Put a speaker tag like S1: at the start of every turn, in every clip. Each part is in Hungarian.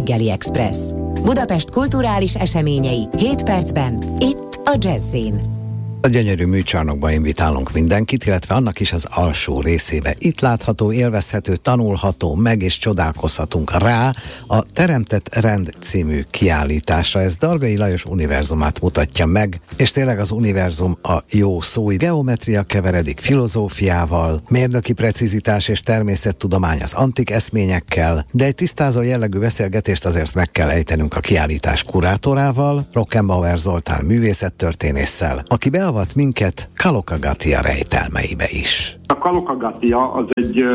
S1: Reggeli Express. Budapest kulturális eseményei 7 percben, itt a Jazz-in.
S2: A gyönyörű műcsarnokba invitálunk mindenkit, illetve annak is az alsó részébe. Itt látható, élvezhető, tanulható, meg és csodálkozhatunk rá a Teremtett Rend című kiállításra. Ez Dargai Lajos univerzumát mutatja meg, és tényleg az univerzum a jó szó. Geometria keveredik filozófiával, mérnöki precizitás és természettudomány az antik eszményekkel, de egy tisztázó jellegű beszélgetést azért meg kell ejtenünk a kiállítás kurátorával, Rockenbauer Zoltán művészettörténésszel, aki beavat minket Kalokagatia rejtelmeibe is.
S3: A Kalokagatia az egy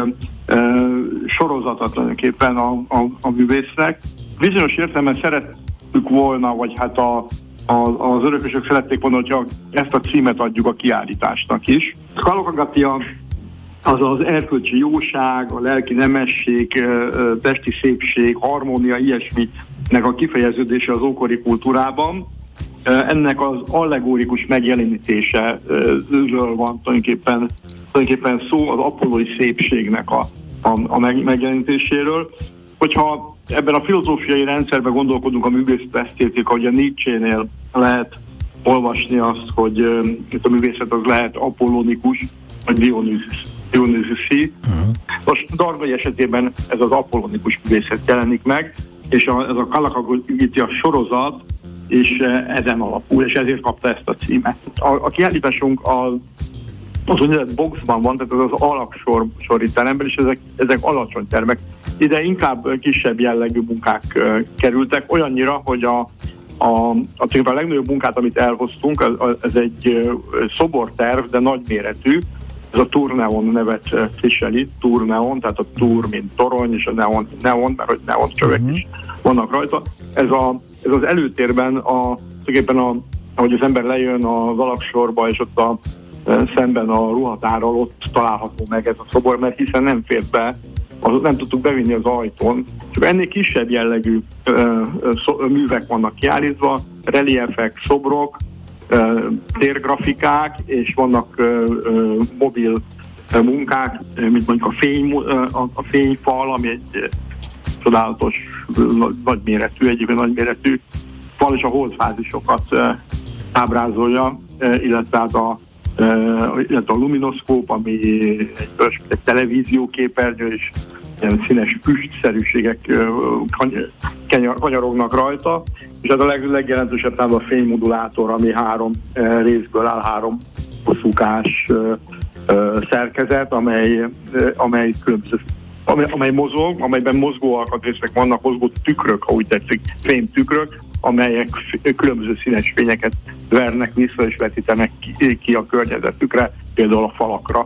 S3: sorozata tulajdonképpen a művésznek. Bizonyos értelemben szerettük volna, vagy hát az örökösök szerették volna, hogyha ezt a címet adjuk a kiállításnak is. A Kalokagatia az az erkölcsi jóság, a lelki nemesség, testi szépség, harmónia, ilyesminek a kifejeződése az ókori kultúrában. Ennek az allegórikus megjelenítéséről van tulajdonképpen szó, az apollói szépségnek a megjelenítéséről. Hogyha ebben a filozófiai rendszerben gondolkodunk, a művészet esztétika, hogy a Nietzsénél lehet olvasni azt, hogy itt a művészet az lehet apollonikus, vagy dionüszi. Most Dargai esetében ez az apollonikus művészet jelenik meg, és ez a Kalokagatia sorozat és ezen alapul, és ezért kapta ezt a címet. A kiállításunk az úgynevezett boxban van, tehát az alaksori teremben, és ezek alacsony termek. Ide inkább kisebb jellegű munkák kerültek, olyannyira, hogy a legnagyobb munkát, amit elhoztunk, ez egy szoborterv, de nagyméretű. Ez a Turneon nevet viseli, Turneon, tehát a Tur, mint torony, és a neon, mert hogy neon csövek is vannak rajta. Ez az előtérben, ahogy az ember lejön az alaksorba, és ott szemben a ruhatárral ott található meg ez a szobor, mert hiszen nem fért be, nem tudtuk bevinni az ajtón. Csak ennél kisebb jellegű művek vannak kiállítva, reliefek, szobrok, térgrafikák, és vannak mobil munkák, mint mondjuk a fényfal, ami egy csodálatos, egyébként nagyméretű fal, és a holdfázisokat ábrázolja, illetve a luminoszkóp, ami egy televízióképernyő, és ilyen színes füstszerűségek kanyarognak rajta, és ez a legjelentősebb talán a fénymodulátor, ami 3 részből áll, 3 hosszúkás szerkezet, amely különböző, amely mozog, amelyben mozgó alkatrészek vannak, mozgó tükrök, ha úgy tetszik, fémtükrök, amelyek különböző színes fényeket vernek vissza és vetítenek ki a környezetükre, például a falakra,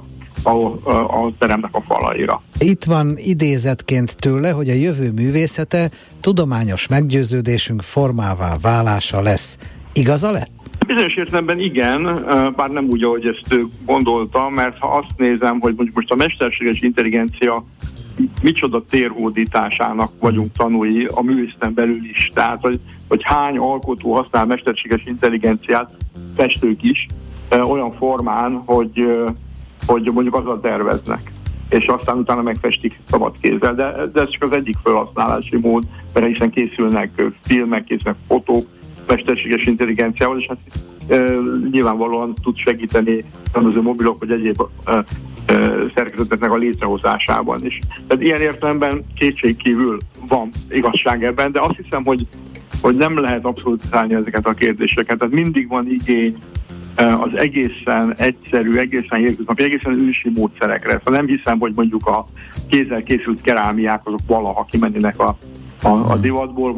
S3: a teremnek a falaira.
S2: Itt van idézetként tőle, hogy a jövő művészete tudományos meggyőződésünk formává válása lesz. Igaza lett?
S3: Bizonyos értelemben igen, bár nem úgy, ahogy ezt gondolta, mert ha azt nézem, hogy mondjuk most a mesterséges intelligencia micsoda térhódításának vagyunk tanúi a művészeten belül is. Tehát, hogy hány alkotó használ mesterséges intelligenciát, festők is, olyan formán, hogy mondjuk azzal terveznek, és aztán utána megfestik szabad kézzel. De ez csak az egyik felhasználási mód, mert hiszen készülnek filmek, készülnek fotók mesterséges intelligenciával, és hát nyilvánvalóan tud segíteni különböző mobilok, vagy egyéb szerkezeteknek a létrehozásában is. Tehát ilyen értelemben kétségkívül van igazság ebben, de azt hiszem, hogy nem lehet abszolútizálni ezeket a kérdéseket. Tehát mindig van igény az egészen egyszerű, egészen hétköznapi, egészen ősi módszerekre. Szóval nem hiszem, hogy mondjuk a kézzel készült kerámiák azok valaha kimennének a divatból,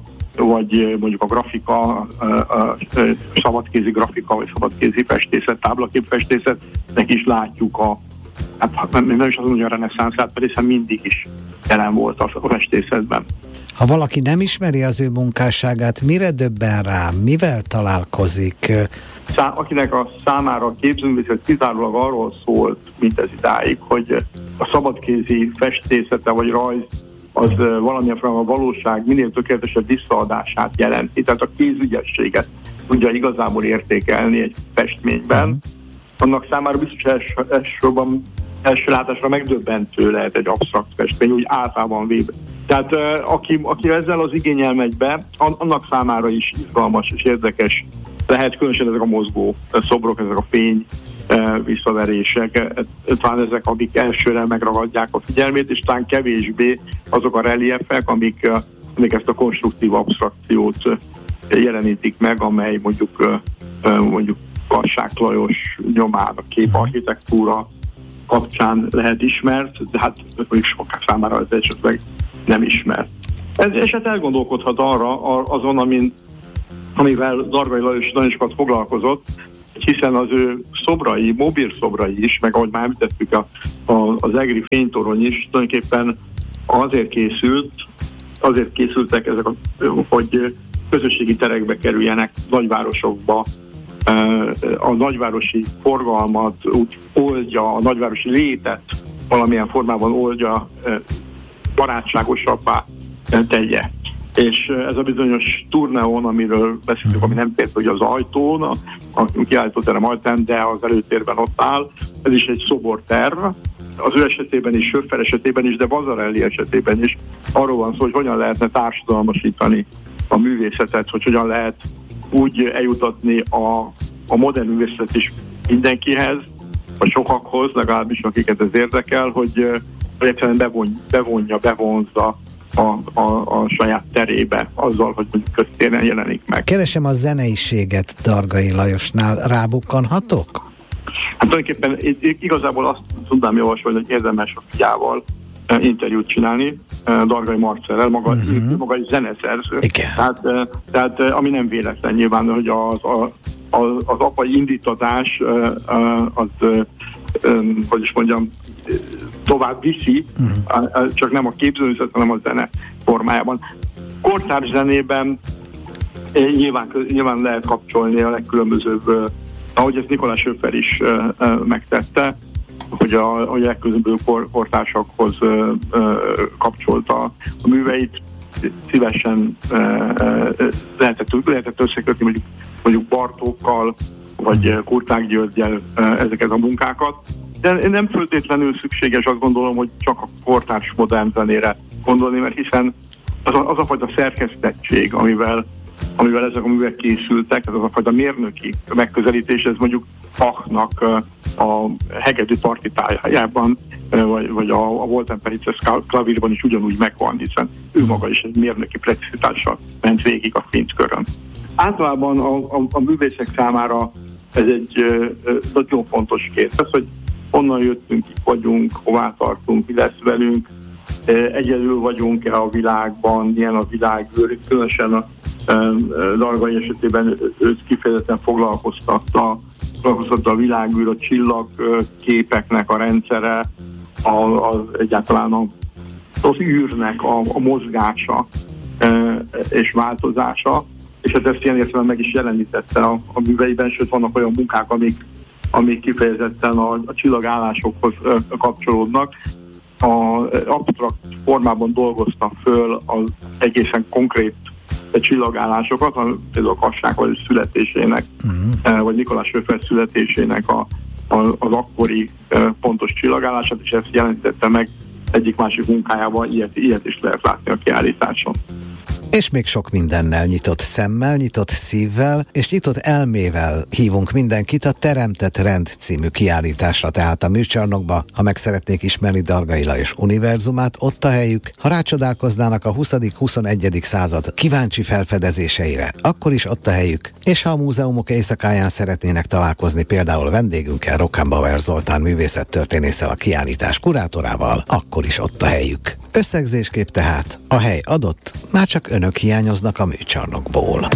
S3: vagy mondjuk a grafika, a szabadkézi grafika, vagy szabadkézi festészet, táblaképfestészetnek is látjuk nem is azt mondja a reneszánszát, pedig hiszen mindig is jelen volt a festészetben.
S2: Ha valaki nem ismeri az ő munkásságát, mire döbben rá, mivel találkozik?
S3: Akinek a számára a képzőművészet kizárólag arról szólt mindez idáig, hogy a szabadkézi festészete vagy rajz az valamilyen a valóság minél tökéletesebb visszaadását jelenti, tehát a kézügyességet tudja igazából értékelni egy festményben. Annak számára biztos első látásra megdöbbentő lehet egy absztrakt festmény, úgy általában véve. Tehát aki ezzel az igénnyel megy be, annak számára is izgalmas és érdekes lehet, különösen ezek a mozgó szobrok, ezek a fény visszaverések, talán ezek, amik elsőre megragadják a figyelmét, és talán kevésbé azok a reliefek, amik ezt a konstruktív absztrakciót jelenítik meg, amely mondjuk Kassák Lajos nyomán a képarchitektúra kapcsán lehet ismert, de hát mondjuk sokak számára ez esetleg nem ismert. Ez eset elgondolkodhat azon, amivel Dargai Lajos nagyon sokat foglalkozott, hiszen az ő szobrai, mobil szobrai is, meg ahogy már említettük, az egri fénytorony is tulajdonképpen azért készültek ezek, hogy közösségi terekbe kerüljenek nagyvárosokba, a nagyvárosi forgalmat úgy oldja, a nagyvárosi létet valamilyen formában oldja, barátságosabbá tegye. És ez a bizonyos turneón, amiről beszéltük, ami nem például hogy az ajtón, a kiállítóterem ajtán, de az előtérben ott áll, ez is egy szoborterv. Az ő esetében is, Schöffer esetében is, de Vasarely esetében is arról van szó, hogy hogyan lehetne társadalmasítani a művészetet, hogy hogyan lehet úgy eljutatni a modern művészet is mindenkihez, vagy sokakhoz, legalábbis akiket ez érdekel, hogy egyszerűen bevonzza a saját terébe, azzal, hogy mondjuk köztéren jelenik meg.
S2: Keresem a zeneiséget Dargai Lajosnál, rábukkanhatok?
S3: Hát tulajdonképpen igazából azt tudnám javasolni, hogy érdemes a fiával interjút csinálni, Dargai Marcellel, maga egy zeneszerző. Tehát ami nem véletlen nyilván, hogy az apai indítatás az, hogy is mondjam, tovább viszi, csak nem a képzőművészet, hanem a zene formájában. Kortárs zenében nyilván lehet kapcsolni a legkülönbözőbb, ahogy ezt Nikolás Schöffer is megtette, hogy a legkülönbözőbb kortársakhoz kapcsolta a műveit, szívesen lehetett összekötni mondjuk Bartókkal, vagy Kurták Györggyel ezeket a munkákat. De nem feltétlenül szükséges, azt gondolom, hogy csak a kortárs modern zenére gondolni, mert hiszen az a fajta szerkesztettség, amivel ezek a művek készültek, ez az a fajta mérnöki megközelítés, ez mondjuk Bachnak a hegedű partitájában, vagy a Wolltemperitze klavírban is ugyanúgy megvan, hiszen ő maga is egy mérnöki precizitással ment végig a Finckörön. Általában a művészek számára ez egy nagyon fontos kérdés, hogy honnan jöttünk, kik vagyunk, hová tartunk, mi lesz velünk, egyedül vagyunk-e a világban, milyen a világűr, különösen a Dargai esetében őt kifejezetten foglalkoztatta a világűr, a csillagképeknek a rendszere, egyáltalán az űrnek a mozgása és változása, és ezt ilyen értelemben meg is jelenítette a műveiben, sőt vannak olyan munkák, amik kifejezetten a csillagállásokhoz kapcsolódnak. Absztrakt formában dolgozta föl az egészen konkrét csillagállásokat, például a Kassák Lajos születésének, vagy Nikolás Schöffer születésének az akkori pontos csillagállását, és ezt jelentette meg egyik-másik munkájában, ilyet is lehet látni a kiállításon.
S2: És még sok mindennel, nyitott szemmel, nyitott szívvel és nyitott elmével hívunk mindenkit a Teremtett Rend című kiállításra, tehát a műcsarnokba. Ha meg szeretnék ismerni Dargai Lajos univerzumát, ott a helyük. Ha rácsodálkoznának a 20.-21. század kíváncsi felfedezéseire, akkor is ott a helyük. És ha a múzeumok éjszakáján szeretnének találkozni például vendégünkkel, Rockenbauer Zoltán művészettörténésszel, a kiállítás kurátorával, akkor is ott a helyük. Összegzésképp tehát a hely adott, már csak önök hiányoznak a műcsarnokból.